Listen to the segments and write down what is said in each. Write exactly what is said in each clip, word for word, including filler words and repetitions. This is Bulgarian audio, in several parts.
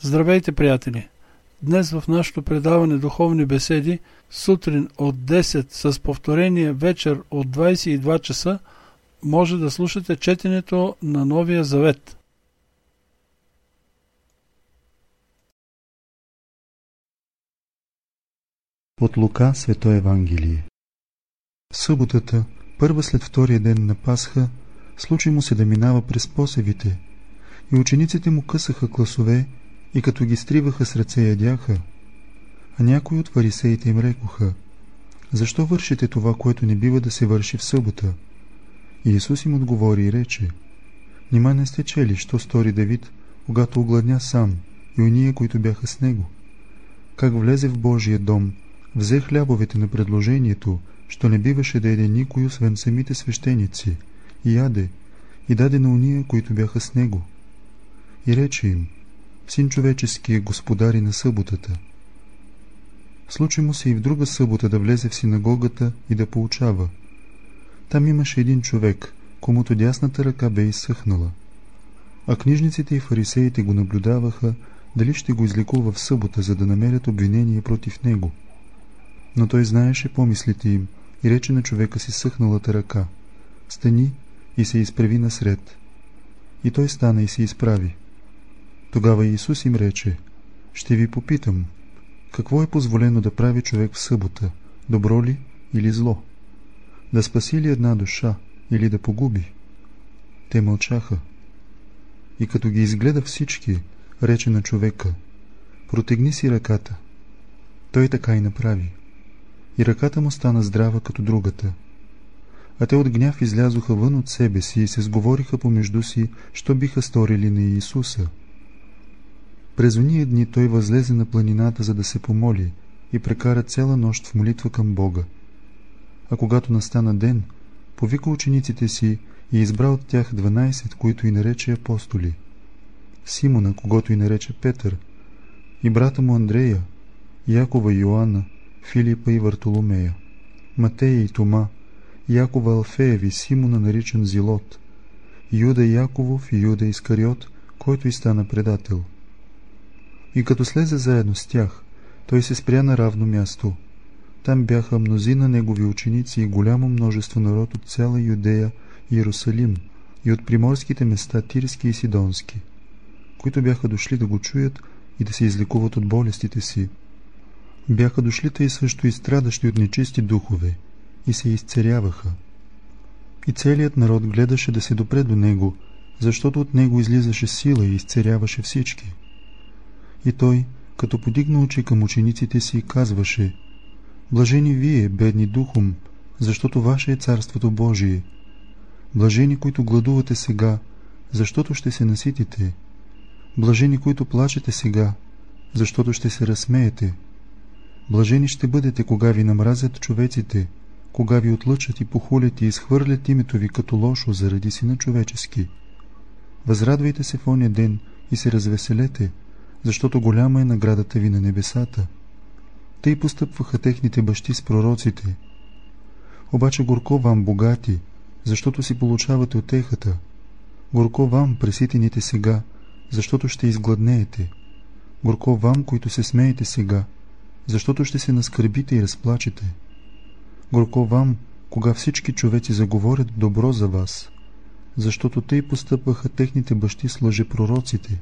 Здравейте, приятели! Днес в нашето предаване Духовни беседи, сутрин от десет с повторение вечер от двадесет и два часа, може да слушате четенето на Новия Завет. От Лука, Свето Евангелие. В съботата, първа след втория ден на Пасха, случай му се да минава през посевите, и учениците му късаха класове и като ги стриваха с ръце ядяха. А някои от фарисеите им рекоха: защо вършите това, което не бива да се върши в събота? И Исус им отговори и рече: нима не сте чели, що стори Давид, когато огладня сам и ония, които бяха с него? Как влезе в Божия дом, взе хлябовете на предложението, що не биваше да яде никой, освен самите свещеници, и яде, и даде на ония, които бяха с него. И рече им: Син човечески е господари на съботата. Случи му се и в друга събота да влезе в синагогата и да поучава. Там имаше един човек, комуто дясната ръка бе изсъхнала. А книжниците и фарисеите го наблюдаваха, дали ще го излекува в събота, за да намерят обвинение против него. Но той знаеше помислите им и рече на човека си съхналата ръка: стани и се изправи насред. И той стана и се изправи. Тогава Исус им рече: ще ви попитам, какво е позволено да прави човек в събота, добро ли или зло? Да спаси ли една душа или да погуби? Те мълчаха. И като ги изгледа всички, рече на човека: протегни си ръката. Той така и направи. И ръката му стана здрава като другата. А те от гняв излязоха вън от себе си и се сговориха помежду си, що биха сторили на Иисуса. През ония дни той възлезе на планината, за да се помоли, и прекара цяла нощ в молитва към Бога. А когато настана ден, повика учениците си и избра от тях дванайсет, които и нарече апостоли: Симона, когото и нарече Петър, и брата му Андрея, Якова и Йоанна, Филипа и Вартоломея, Матея и Тома, Якова Алфеев и Симона, наричан Зилот, Юда Яковов и Юда Искариот, който и стана предател. И като слезе заедно с тях, той се спря на равно място. Там бяха мнозина негови ученици и голямо множество народ от цяла Юдея и Иерусалим и от приморските места Тирски и Сидонски, които бяха дошли да го чуят и да се излекуват от болестите си. Бяха дошли тъй също и страдащи от нечисти духове и се изцеряваха. И целият народ гледаше да се допре до него, защото от него излизаше сила и изцеряваше всички. И той, като подигна очи към учениците си, казваше: блажени вие, бедни духом, защото ваше е Царството Божие. Блажени, които гладувате сега, защото ще се наситите. Блажени, които плачете сега, защото ще се разсмеете. Блажени ще бъдете, кога ви намразят човеците, кога ви отлъчат и похулят и изхвърлят името ви като лошо заради Сина човечески. Възрадвайте се в оня ден и се развеселете, защото голяма е наградата ви на небесата. Тъй постъпваха техните бащи с пророците. Обаче горко вам, богати, защото си получавате утехата. Горко вам, преситените сега, защото ще изгладнеете. Горко вам, които се смеете сега, защото ще се наскърбите и разплачете. Горко вам, кога всички човеци заговорят добро за вас, защото тъй постъпваха техните бащи с лъжепророците.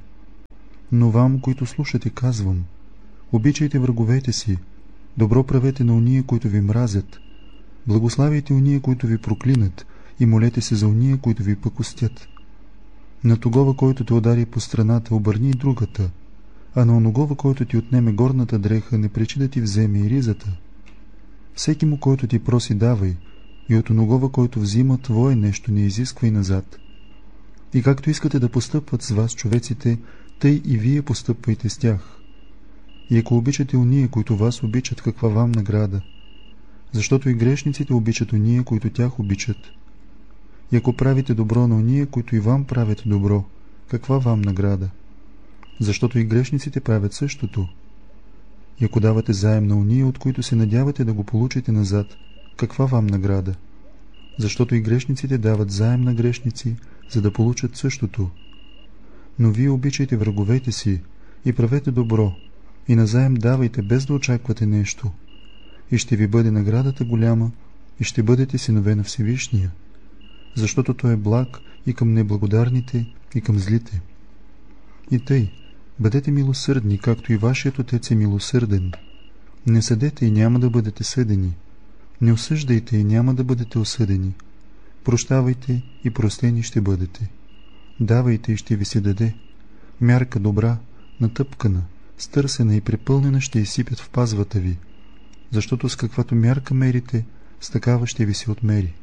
Но вам, които слушате, казвам: обичайте враговете си, добро правете на уния, които ви мразят, благославяйте уния, които ви проклинат, и молете се за уния, които ви пакостят. На тогова, който те удари по страната, обърни и другата, а на оногова, който ти отнеме горната дреха, не пречи да ти вземе и ризата. Всеки му, който ти проси, давай, и от оногова, който взима твое нещо, не изисквай назад. И както искате да постъпват с вас човеците, тъй и вие постъпвайте с тях. И ако обичате уния, които вас обичат, каква вам награда? Защото и грешниците обичат уния, които тях обичат. И ако правите добро на уния, които и вам правят добро, каква вам награда? Защото и грешниците правят същото. И ако давате заем на уния, от които се надявате да го получите назад, каква вам награда? Защото и грешниците дават заем на грешници, за да получат същото. Но вие обичайте враговете си и правете добро, и назаем давайте, без да очаквате нещо, и ще ви бъде наградата голяма, и ще бъдете синове на Всевишния, защото Той е благ и към неблагодарните, и към злите. И тъй, бъдете милосърдни, както и вашият Отец е милосърден. Не съдете и няма да бъдете съдени. Не осъждайте и няма да бъдете осъдени. Прощавайте и простени ще бъдете. Давайте и ще ви се даде. Мярка добра, натъпкана, стърсена и препълнена ще изсипят в пазвата ви, защото с каквато мярка мерите, с такава ще ви се отмери.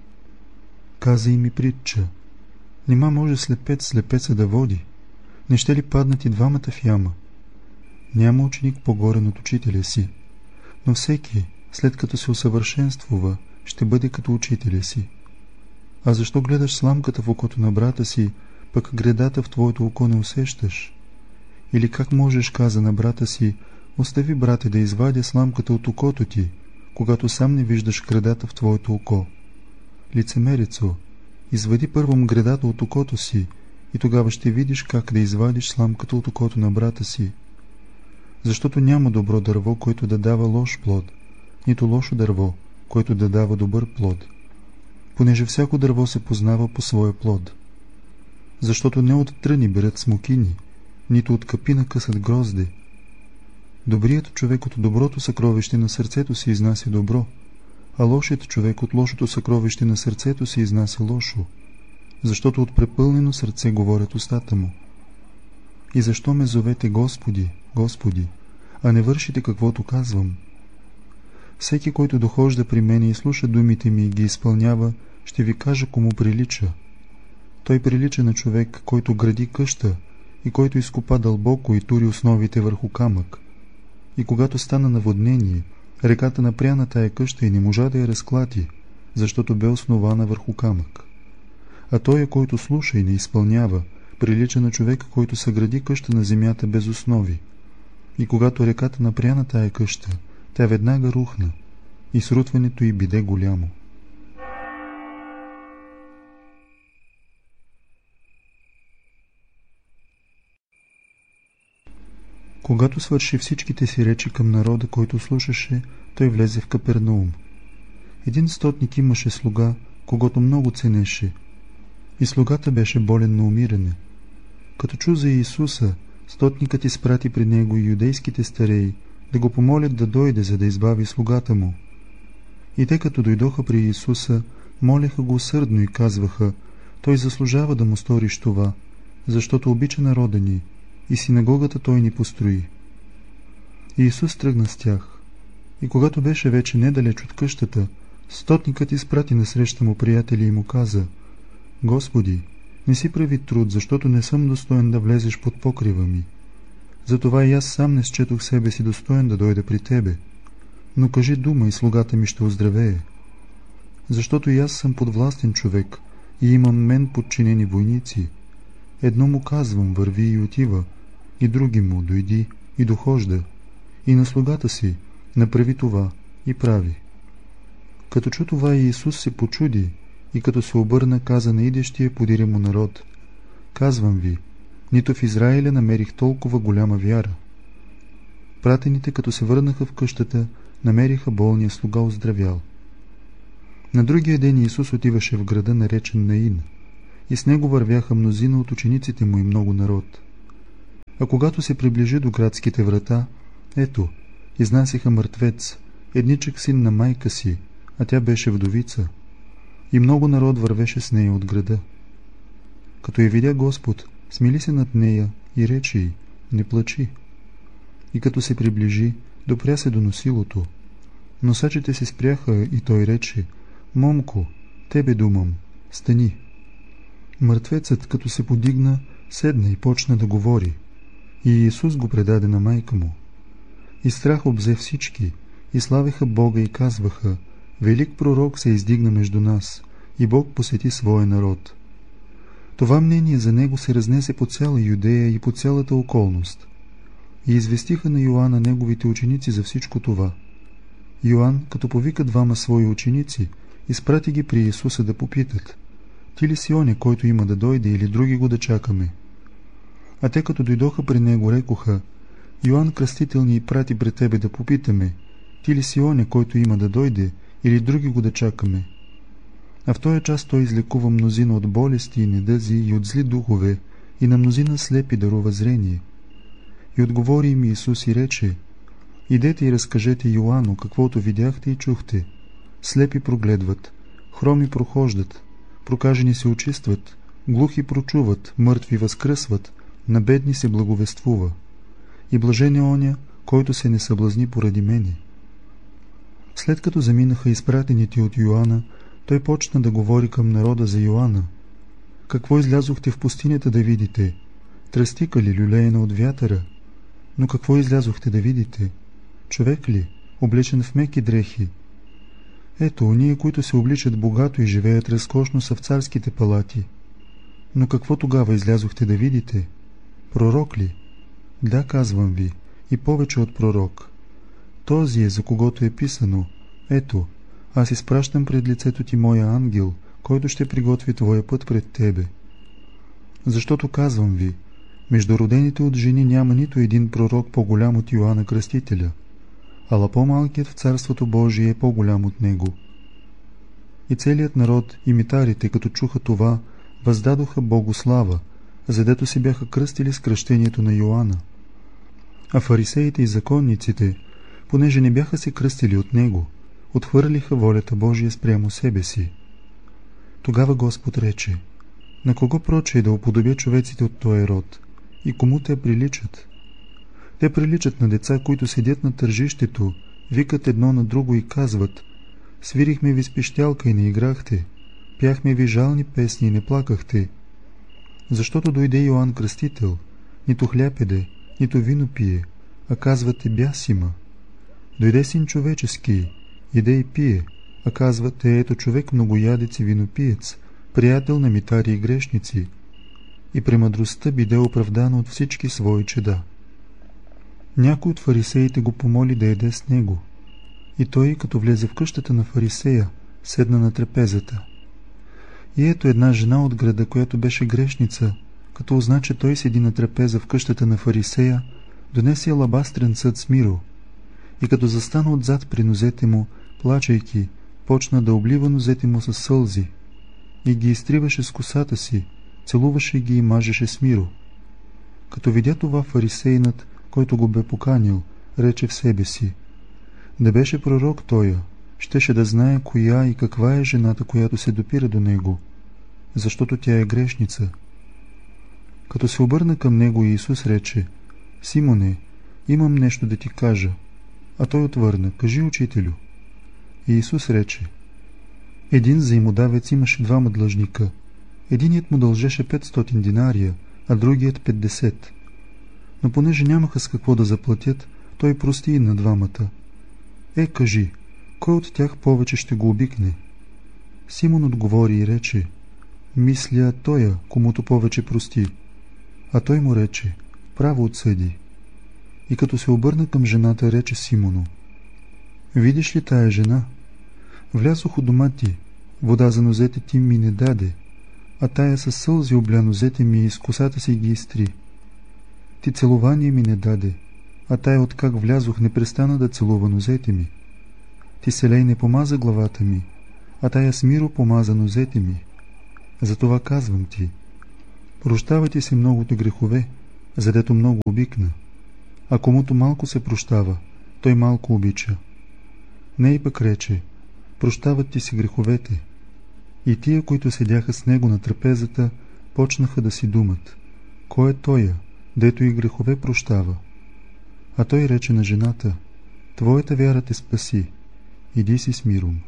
Каза им и притча: нима може слепец слепеца да води? Не ще ли паднат и двамата в яма? Няма ученик по-горен от учителя си, но всеки, след като се усъвършенствува, ще бъде като учителя си. А защо гледаш сламката в окото на брата си, пък гредата в твоето око не усещаш? Или как можеш, каза на брата си: остави, брате, да извадя сламката от окото ти, когато сам не виждаш гредата в твоето око? Лицемерецо, извади първом гредата от окото си, и тогава ще видиш как да извадиш сламката от окото на брата си. Защото няма добро дърво, което да дава лош плод, нито лошо дърво, което да дава добър плод, понеже всяко дърво се познава по своя плод. Защото не от тръни берат смокини, нито от капина късат грозде. Добрият човек от доброто съкровище на сърцето си изнася добро, а лошият човек от лошото съкровище на сърцето си изнася лошо, защото от препълнено сърце говорят устата му. И защо ме зовете Господи, Господи, а не вършите каквото казвам? Всеки, който дохожда при мене и слуша думите ми и ги изпълнява, ще ви кажа кому прилича. Той прилича на човек, който гради къща и който изкопа дълбоко и тури основите върху камък. И когато стана наводнение, реката напря на тая къща и не можа да я разклати, защото бе основана върху камък. А той, който слуша и не изпълнява, прилича на човек, който съгради къща на земята без основи. И когато реката напря на тая къща, тя веднага рухна и срутването й биде голямо. Когато свърши всичките си речи към народа, който слушаше, той влезе в Капернаум. Един стотник имаше слуга, когото много ценеше, и слугата беше болен на умиране. Като чу за Иисуса, стотникът изпрати при него и юдейските стареи да го помолят да дойде, за да избави слугата му. И те, като дойдоха при Иисуса, молеха го усърдно и казваха: той заслужава да му сториш това, защото обича народа ни и синагогата той ни построи. И Иисус тръгна с тях. И когато беше вече недалеч от къщата, стотникът изпрати насреща му приятели и му каза: Господи, не си прави труд, защото не съм достоен да влезеш под покрива ми. Затова и аз сам не счетох себе си достоен да дойда при тебе. Но кажи дума и слугата ми ще оздравее. Защото и аз съм подвластен човек и имам мен подчинени войници. Едно му казвам: върви и отива, и други му: дойди и дохожда, и на слугата си: направи това, и прави. Като чу това, Иисус се почуди и като се обърна, каза на идещия подире му народ: казвам ви, нито в Израиля намерих толкова голяма вяра. Пратените, като се върнаха в къщата, намериха болния слуга оздравял. На другия ден Иисус отиваше в града, наречен Наин, и с него вървяха мнозина от учениците му и много народ. А когато се приближи до градските врата, ето, изнасяха мъртвец, едничък син на майка си, а тя беше вдовица. И много народ вървеше с нея от града. Като я видя Господ, смили се над нея и рече й: не плачи. И като се приближи, допря се до носилото. Носачите се спряха и той рече: момко, тебе думам, стани. Мъртвецът, като се подигна, седна и почна да говори. И Иисус го предаде на майка му. И страх обзе всички, и славеха Бога и казваха: велик пророк се издигна между нас, и Бог посети своя народ. Това мнение за него се разнесе по цяла Юдея и по цялата околност. И известиха на Йоанна неговите ученици за всичко това. Йоанн, като повика двама свои ученици, изпрати ги при Исуса да попитат: ти ли си оня, който има да дойде, или други го да чакаме? А те като дойдоха при него, рекоха: Йоан Кръстител ни прати пред тебе да попитаме, ти ли си оня, който има да дойде, или други го да чакаме? А в този час той излекува мнозина от болести и недъзи и от зли духове, и на мнозина слепи дарува зрение. И отговори им Исус и рече: идете и разкажете Йоанну каквото видяхте и чухте. Слепи прогледват, хроми прохождат, прокажени се очистват, глухи прочуват, мъртви възкръсват, на бедни се благовествува. И блажен е оня, който се не съблазни поради мене. След като заминаха изпратените от Йоанна, той почна да говори към народа за Йоанна. Какво излязохте в пустинята да видите? Тръстика ли, люлеена от вятъра? Но какво излязохте да видите? Човек ли, облечен в меки дрехи? Ето, ония, които се обличат богато и живеят разкошно, са в царските палати. Но какво тогава излязохте да видите? Пророк ли? Да, казвам ви, и повече от пророк. Този е, за когото е писано: ето, аз изпращам пред лицето ти моя ангел, който ще приготви твоя път пред тебе. Защото казвам ви, между родените от жени няма нито един пророк по-голям от Йоанна Кръстителя, ала по-малкият в Царството Божие е по-голям от него. И целият народ и митарите, като чуха това, въздадоха Богу слава, задето се бяха кръстили с кръщението на Йоанна. А фарисеите и законниците, понеже не бяха се кръстили от него, отхвърлиха волята Божия спрямо себе си. Тогава Господ рече: на кого проче е да уподобя човеците от този род, и кому те приличат? Те приличат на деца, които седят на тържището, викат едно на друго и казват: свирихме ви с пищялка и не играхте, пяхме ви жални песни и не плакахте. Защото дойде Йоанн Кръстител, нито хляб еде, нито вино пие, а казвате: бяс има. Дойде Син човечески, иде и пие, а казвате: ето човек многоядец и винопиец, приятел на митари и грешници. И премъдростта биде оправдана от всички свои чеда. Някой от фарисеите го помоли да еде с него. И той, като влезе в къщата на фарисея, седна на трапезата. И ето една жена от града, която беше грешница, като узна, че той седи на трапеза в къщата на фарисея, донесе алабастрен съд с миро. И като застана отзад при нозете му, плачейки, почна да облива нозете му със сълзи и ги изтриваше с косата си, целуваше ги и мажеше с миро. Като видя това, фарисеинът, който го бе поканил, рече в себе си: да беше пророк тоя, щеше да знае коя и каква е жената, която се допира до него, защото тя е грешница. Като се обърна към него, Исус рече: Симоне, имам нещо да ти кажа. А той отвърна: кажи, учителю. И Исус рече: един заимодавец имаше двама длъжника. Единият му дължеше петстотин динария, а другият петдесет. Но понеже нямаха с какво да заплатят, той прости и на двамата. Е, кажи, кой от тях повече ще го обикне? Симон отговори и рече: мисля тоя, комуто повече прости. А той му рече: право отсъди. И като се обърна към жената, рече Симону: видиш ли тая жена? Влязох у дома ти, вода за нозете ти ми не даде, а тая със сълзи обля нозете ми и с косата си ги изтри. Ти целувание ми не даде, а тая откак влязох не престана да целува нозете ми. Ти селей не помаза главата ми, а тая с миро помаза нозете ми. Затова казвам ти: прощава ти се многото грехове, задето много обикна. А комуто малко се прощава, той малко обича. Не и пък рече: прощават ти се греховете. И тия, които седяха с него на трапезата, почнаха да си думат: кой е тоя, дето и грехове прощава? А той рече на жената: твоята вяра те спаси, иди си с миром.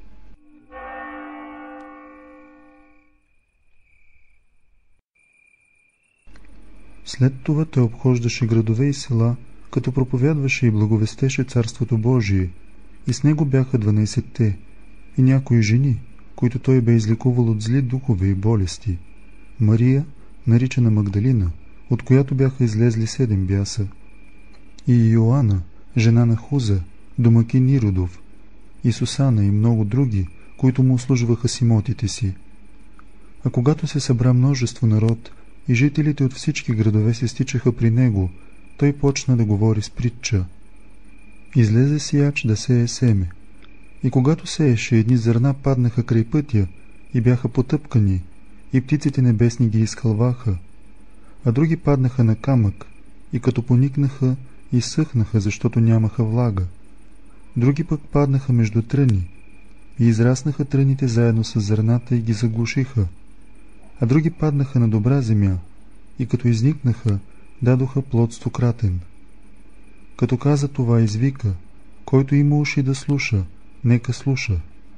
След това той обхождаше градове и села, като проповядваше и благовестеше Царството Божие, и с него бяха дванайсетте и някои жени, които той бе излекувал от зли духове и болести: Мария, наричана Магдалина, от която бяха излезли седем бяса, и Йоанна, жена на Хуза, домакин Иродов, и Сусана и много други, които му услужваха с имотите си. А когато се събра множество народ, и жителите от всички градове се стичаха при него. Той почна да говори с притча. Излезе сеяч да сее семе. И когато сееше, едни зърна паднаха край пътя и бяха потъпкани, и птиците небесни ги изхълваха, а други паднаха на камък и като поникнаха, изсъхнаха, защото нямаха влага. Други пък паднаха между тръни и израснаха тръните заедно с зърната и ги заглушиха, а други паднаха на добра земя и като изникнаха, дадоха плод стократен. Като каза това, извика: който има уши да слуша, нека слуша.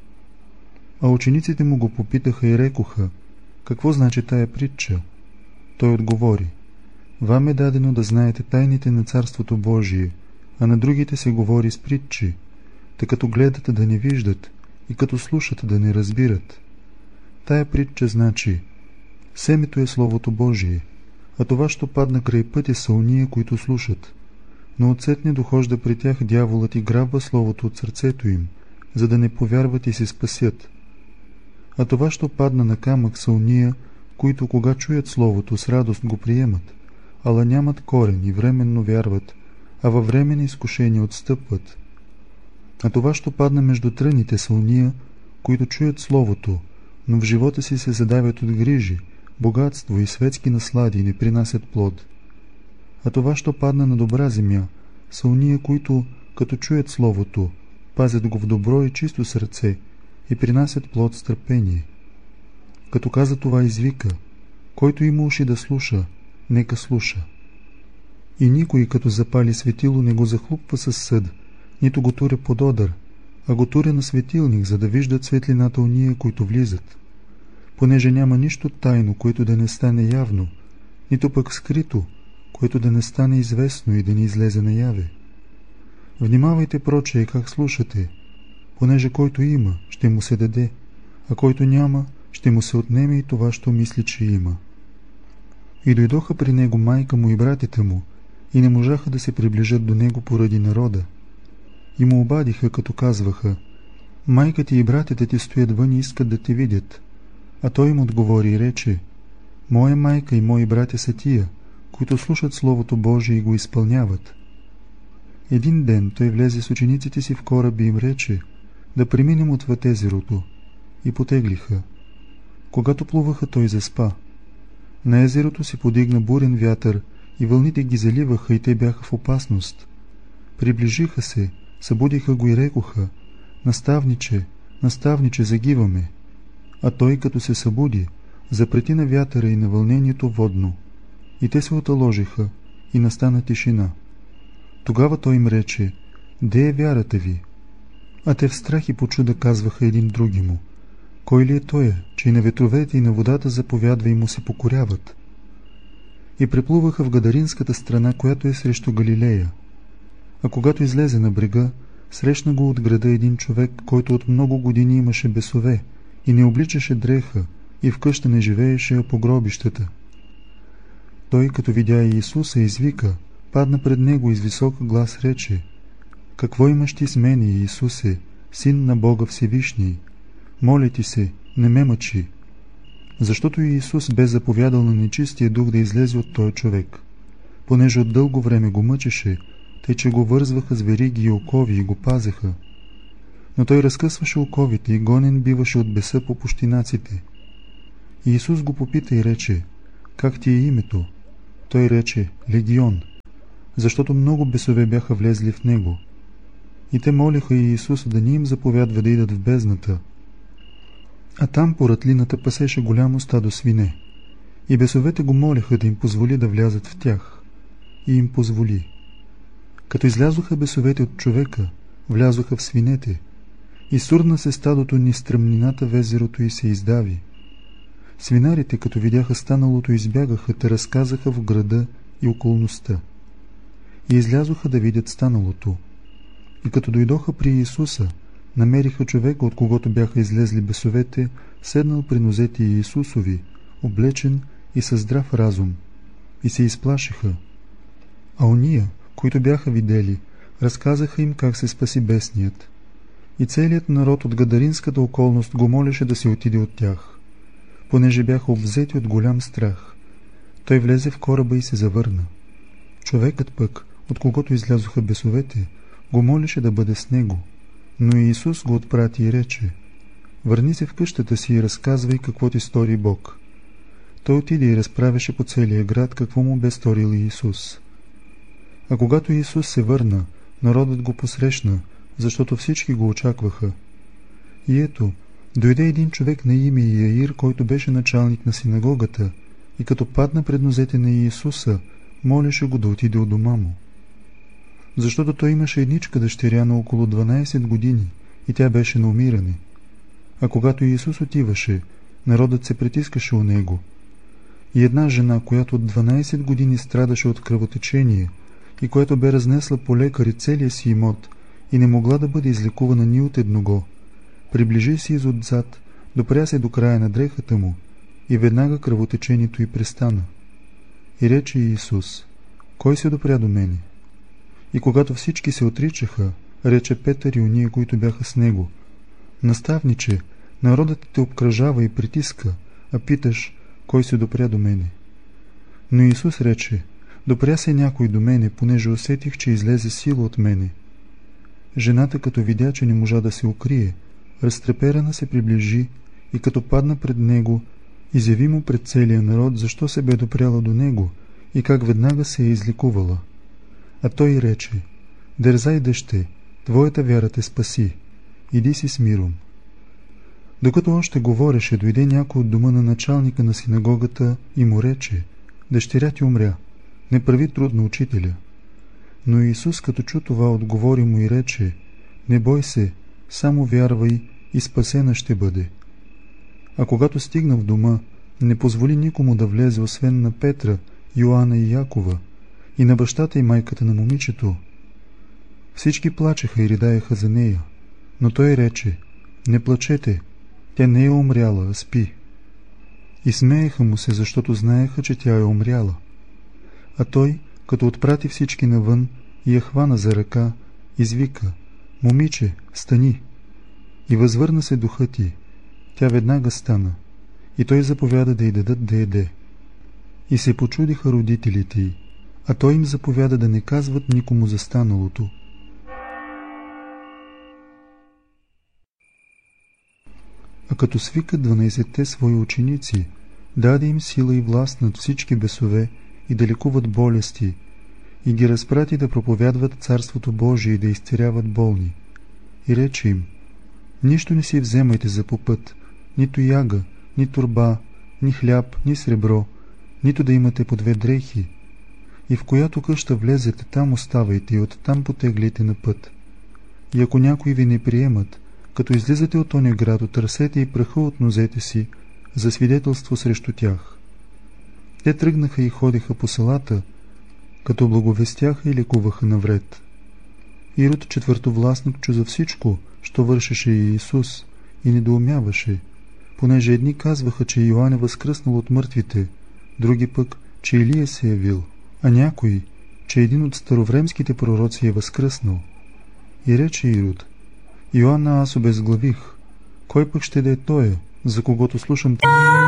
А учениците му го попитаха и рекоха: какво значи тая притча? Той отговори: вам е дадено да знаете тайните на Царството Божие, а на другите се говори с притчи, тъй като гледат да не виждат и като слушат да не разбират. Тая притча значи: семето е Словото Божие, а това, що падна край пътя, са уния, които слушат. Но отсетне дохожда при тях дяволът и грабва Словото от сърцето им, за да не повярват и се спасят. А това, що падна на камък, са уния, които кога чуят Словото, с радост го приемат, ала нямат корен и временно вярват, а във време на изкушение отстъпват. А това, що падна между тръните, са уния, които чуят Словото, но в живота си се задавят от грижи, богатство и светски наслади и не принасят плод. А това, що падна на добра земя, са уния, които, като чуят Словото, пазят го в добро и чисто сърце и принасят плод с търпение. Като каза това, извика: който има уши да слуша, нека слуша. И никой, като запали светило, не го захлупва със съд, нито го туря под одър, а го туря на светилник, за да виждат светлината уния, които влизат. Понеже няма нищо тайно, което да не стане явно, нито пък скрито, което да не стане известно и да не излезе наяве. Внимавайте, прочее, как слушате, понеже който има, ще му се даде, а който няма, ще му се отнеме и това, що мисли, че има. И дойдоха при него майка му и братите му, и не можаха да се приближат до него поради народа. И му обадиха, като казваха: майка ти и братите ти стоят вън и искат да те видят. А той им отговори и рече: моя майка и мои братя са тия, които слушат Словото Божие и го изпълняват. Един ден той влезе с учениците си в кораби и им рече: да преминем отвъд езерото. И потеглиха. Когато плуваха, той заспа. На езерото се подигна бурен вятър и вълните ги заливаха и те бяха в опасност. Приближиха се, събудиха го и рекоха: наставниче, наставниче, загиваме. А той, като се събуди, запрети на вятъра и на вълнението водно. И те се оталожиха и настана тишина. Тогава той им рече: де е вярата ви? А те в страх и почуда казваха един други му: кой ли е той, че и на ветровете и на водата заповядва и му се покоряват? И преплуваха в Гадаринската страна, която е срещу Галилея. А когато излезе на брега, срещна го от града един човек, който от много години имаше бесове и не обличаше дреха и в къща не живееше, а по гробищата. Той, като видя Иисуса, извика, падна пред него и с висок глас рече: какво имаш ти с мене, Иисусе, Син на Бога Всевишний? Моля ти се, не ме мъчи. Защото Иисус бе заповядал на нечистия дух да излезе от този човек, понеже от дълго време го мъчеше, тъй че го вързваха с вериги и окови и го пазеха. Но той разкъсваше оковите и гонен биваше от беса по пущинаците. Иисус го попита и рече: как ти е името? Той рече: Легион, защото много бесове бяха влезли в него. И те молиха Иисус да ни им заповядва да идат в бездната. А там по ратлината пасеше голямо стадо свине. И бесовете го молиха да им позволи да влязат в тях. И им позволи. Като излязоха бесовете от човека, влязоха в свинете. И сурна се стадото ни стръмнината в езерото и се издави. Свинарите, като видяха станалото, избягаха, те разказаха в града и околността. И излязоха да видят станалото. И като дойдоха при Иисуса, намериха човека, от когото бяха излезли бесовете, седнал при нозете Иисусови, облечен и със здрав разум, и се изплашиха. А ония, които бяха видели, разказаха им как се спаси бесният. И целият народ от Гадаринската околност го молеше да се отиде от тях, понеже бяха обзети от голям страх. Той влезе в кораба и се завърна. Човекът пък, от когото излязоха бесовете, го молеше да бъде с него. Но Исус го отпрати и рече: върни се в къщата си и разказвай какво ти стори Бог. Той отиде и разправяше по целия град какво му бе сторил Исус. А когато Исус се върна, народът го посрещна, защото всички го очакваха. И ето, дойде един човек на име Яир, който беше началник на синагогата, и като падна пред нозете на Иисуса, молеше го да отиде от дома му. Защото той имаше едничка дъщеря на около дванайсет години и тя беше на умиране. А когато Иисус отиваше, народът се притискаше у него. И една жена, която от дванайсет години страдаше от кръвотечение и която бе разнесла по лекари целия си имот и не могла да бъде излекувана ни от едного, приближи се изотзад, допря се до края на дрехата му и веднага кръвотечението й престана. И рече Иисус: кой се допря до мене? И когато всички се отричаха, рече Петър и уния, които бяха с него: наставниче, народът те обкръжава и притиска, а питаш: кой се допря до мене? Но Исус рече: допря се някой до мене, понеже усетих, че излезе сила от мене. Жената, като видя, че не можа да се укрие, разтреперана се приближи и като падна пред него, изяви му пред целия народ защо се бе допряла до него и как веднага се е излекувала. А той рече: дързай, дъще, твоята вяра те спаси, иди си с миром. Докато още говореше, дойде някой от дома на началника на синагогата и му рече: дъщеря ти умря, не прави труд на учителя. Но Исус, като чу това, отговори му и рече: не бой се, само вярвай и спасена ще бъде. А когато стигна в дома, не позволи никому да влезе, освен на Петра, Йоанна и Якова, и на бащата и майката на момичето. Всички плачеха и ридаеха за нея, но той рече: не плачете, тя не е умряла, а спи. И смееха му се, защото знаеха, че тя е умряла. А той, като отпрати всички навън и я хвана за ръка, извика: момиче, стани! И възвърна се духът ти. Тя веднага стана, и той заповяда да й дадат да еде. И се почудиха родителите й, а той им заповяда да не казват никому за станалото. А като свика дванайсетте свои ученици, даде им сила и власт над всички бесове и да лекуват болести, и ги разпрати да проповядват Царството Божие и да изцеляват болни. И рече им: нищо не си вземайте за по път, нито яга, ни торба, ни хляб, ни сребро, нито да имате по две дрехи. И в която къща влезете, там оставайте и оттам потеглите на път. И ако някои ви не приемат, като излизате от оня град, отърсете и праха от нозете си за свидетелство срещу тях. Те тръгнаха и ходиха по селата, като благовестяха и лекуваха навред. Ирод четвъртовластник чу за всичко, що вършеше и Исус, и недоумяваше, понеже едни казваха, че Йоан е възкръснал от мъртвите, други пък, че Илия се явил, а някои, че един от старовремските пророци е възкръснал. И рече Ирод: Йоанна аз обезглавих, кой пък ще да е тоя, за когото слушам